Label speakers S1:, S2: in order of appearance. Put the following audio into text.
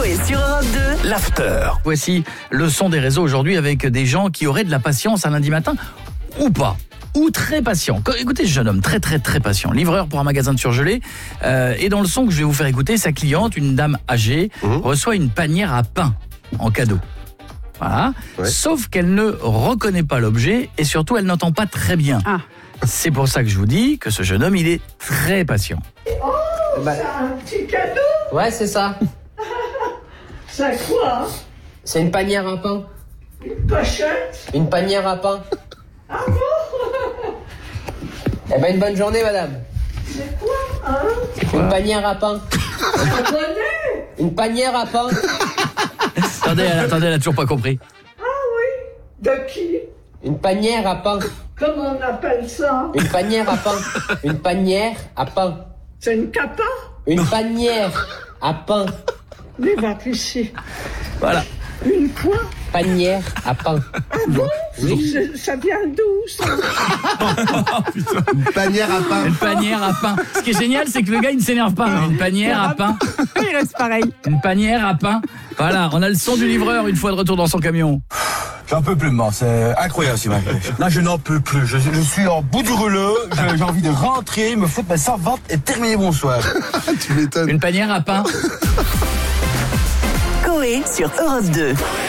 S1: Coé sur Europe 2.
S2: L'after.
S3: Voici le son des réseaux aujourd'hui avec des gens qui auraient de la patience un lundi matin ou pas. Ou très patient. Écoutez ce jeune homme, très patient. Livreur pour un magasin de surgelés. Et dans le son que je vais vous faire écouter, sa cliente, une dame âgée, reçoit une panière à pain en cadeau. Voilà. Ouais. Sauf qu'elle ne reconnaît pas l'objet et surtout elle n'entend pas très bien. Ah. C'est pour ça que je vous dis que ce jeune homme, il est très patient.
S4: Oh, c'est un petit cadeau.
S5: Ouais, c'est ça.
S4: C'est quoi?
S5: C'est une panière à pain.
S4: Une pochette?
S5: Une panière à pain.
S4: Ah bon?
S5: Eh ben, une bonne journée, madame.
S4: C'est quoi, hein?
S5: Une panière à pain. Une panière à pain.
S3: Attendez, elle a toujours pas compris.
S4: Ah oui? De qui?
S5: Une panière à pain.
S4: Comment on appelle ça?
S5: Une panière à pain. Une panière à pain.
S4: C'est une capa?
S5: Une panière à pain.
S4: Mais va ici.
S3: Voilà.
S4: Une quoi?
S5: Panière à pain.
S4: Ah bon? Oui. Ça vient d'où, ça?
S6: Une panière à pain.
S3: Une panière à pain. Ce qui est génial, c'est que le gars, il ne s'énerve pas. Une panière à pain.
S7: Il reste pareil.
S3: Une panière à pain. Voilà, on a le son du livreur une fois de retour dans son camion.
S8: J'en peux plus, moi. C'est incroyable, ce mec. Là, je n'en peux plus. Je suis en bout du rouleau. J'ai envie de rentrer, me foutre ma servante et terminer mon soir.
S6: Tu m'étonnes.
S3: Une panière à pain.
S1: Coé sur Europe 2.